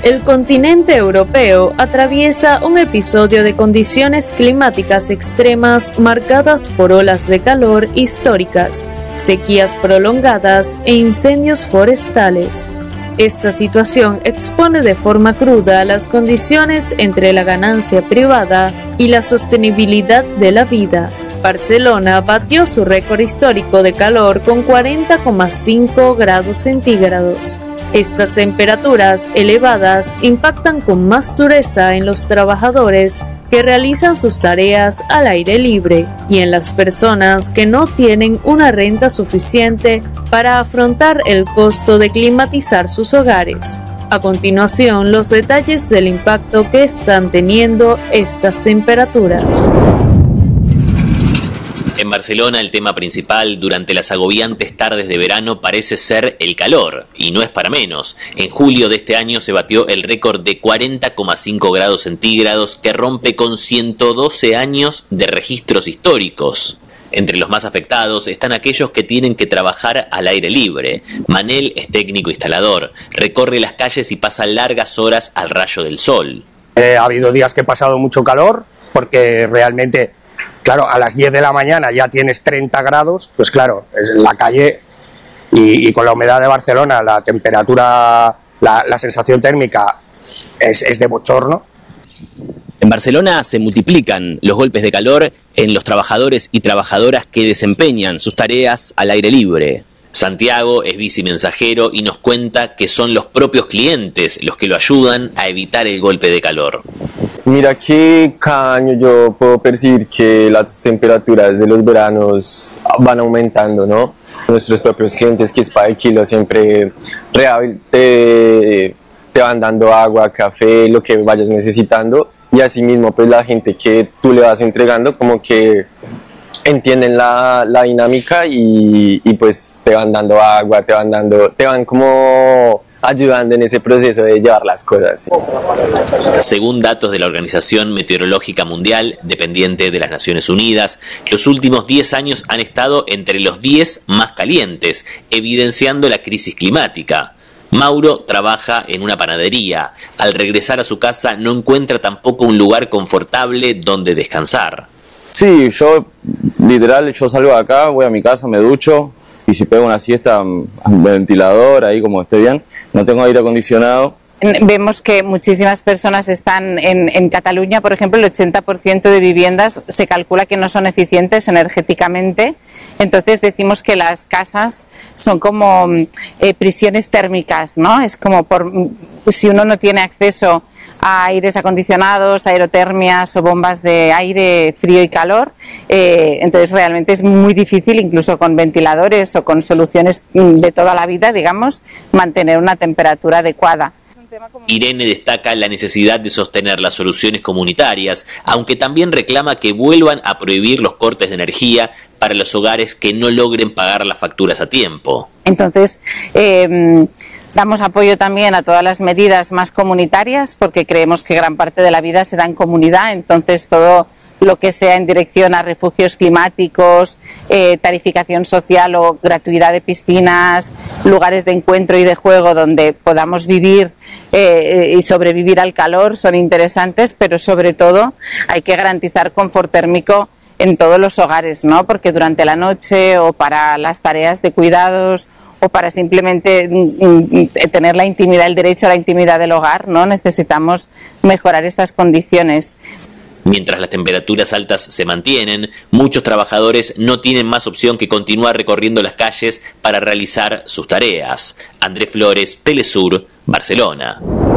El continente europeo atraviesa un episodio de condiciones climáticas extremas marcadas por olas de calor históricas, sequías prolongadas e incendios forestales. Esta situación expone de forma cruda las condiciones entre la ganancia privada y la sostenibilidad de la vida. Barcelona batió su récord histórico de calor con 40,5 grados centígrados. Estas temperaturas elevadas impactan con más dureza en los trabajadores que realizan sus tareas al aire libre y en las personas que no tienen una renta suficiente para afrontar el costo de climatizar sus hogares. A continuación, los detalles del impacto que están teniendo estas temperaturas. En Barcelona, el tema principal durante las agobiantes tardes de verano parece ser el calor, y no es para menos. En julio de este año se batió el récord de 40,5 grados centígrados que rompe con 112 años de registros históricos. Entre los más afectados están aquellos que tienen que trabajar al aire libre. Manel es técnico instalador, recorre las calles y pasa largas horas al rayo del sol. Ha habido días que he pasado mucho calor, porque realmente... Claro, a las 10 de la mañana ya tienes 30 grados, pues claro, en la calle y con la humedad de Barcelona, la temperatura, la sensación térmica es de bochorno. En Barcelona se multiplican los golpes de calor en los trabajadores y trabajadoras que desempeñan sus tareas al aire libre. Santiago es bicimensajero y nos cuenta que son los propios clientes los que lo ayudan a evitar el golpe de calor. Mira que cada año yo puedo percibir que las temperaturas de los veranos van aumentando, ¿no? Nuestros propios clientes, que es para el kilo, siempre te van dando agua, café, lo que vayas necesitando, y asimismo pues la gente que tú le vas entregando como que entienden la dinámica y pues te van dando agua, te van como ayudando en ese proceso de llevar las cosas. Según datos de la Organización Meteorológica Mundial, dependiente de las Naciones Unidas, los últimos 10 años han estado entre los 10 más calientes, evidenciando la crisis climática. Mauro trabaja en una panadería. Al regresar a su casa no encuentra tampoco un lugar confortable donde descansar. Sí, yo salgo de acá, voy a mi casa, me ducho y si pego una siesta, un ventilador, ahí como esté bien, no tengo aire acondicionado. Vemos que muchísimas personas están en Cataluña, por ejemplo, el 80% de viviendas se calcula que no son eficientes energéticamente, entonces decimos que las casas son como prisiones térmicas, ¿no? Es como si uno no tiene acceso a aires acondicionados, aerotermias o bombas de aire frío y calor, entonces realmente es muy difícil, incluso con ventiladores o con soluciones de toda la vida, digamos, mantener una temperatura adecuada. Irene destaca la necesidad de sostener las soluciones comunitarias, aunque también reclama que vuelvan a prohibir los cortes de energía para los hogares que no logren pagar las facturas a tiempo. Entonces, damos apoyo también a todas las medidas más comunitarias, porque creemos que gran parte de la vida se da en comunidad, entonces todo lo que sea en dirección a refugios climáticos, tarificación social o gratuidad de piscinas, lugares de encuentro y de juego donde podamos vivir y sobrevivir al calor son interesantes, pero sobre todo hay que garantizar confort térmico en todos los hogares, ¿no? Porque durante la noche o para las tareas de cuidados o para simplemente tener la intimidad, el derecho a la intimidad del hogar, ¿no? Necesitamos mejorar estas condiciones. Mientras las temperaturas altas se mantienen, muchos trabajadores no tienen más opción que continuar recorriendo las calles para realizar sus tareas. Andrés Flores, Telesur, Barcelona.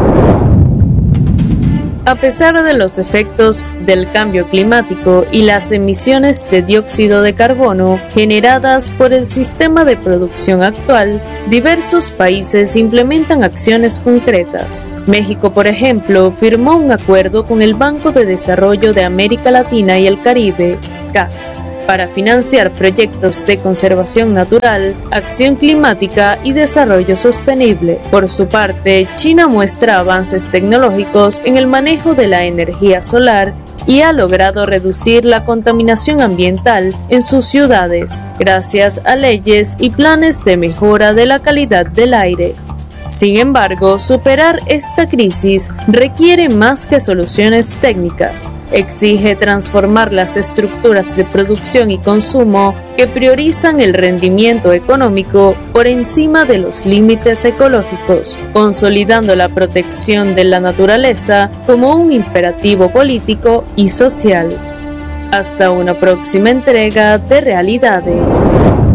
A pesar de los efectos del cambio climático y las emisiones de dióxido de carbono generadas por el sistema de producción actual, diversos países implementan acciones concretas. México, por ejemplo, firmó un acuerdo con el Banco de Desarrollo de América Latina y el Caribe, CAF, para financiar proyectos de conservación natural, acción climática y desarrollo sostenible. Por su parte, China muestra avances tecnológicos en el manejo de la energía solar y ha logrado reducir la contaminación ambiental en sus ciudades, gracias a leyes y planes de mejora de la calidad del aire. Sin embargo, superar esta crisis requiere más que soluciones técnicas. Exige transformar las estructuras de producción y consumo que priorizan el rendimiento económico por encima de los límites ecológicos, consolidando la protección de la naturaleza como un imperativo político y social. Hasta una próxima entrega de Realidades.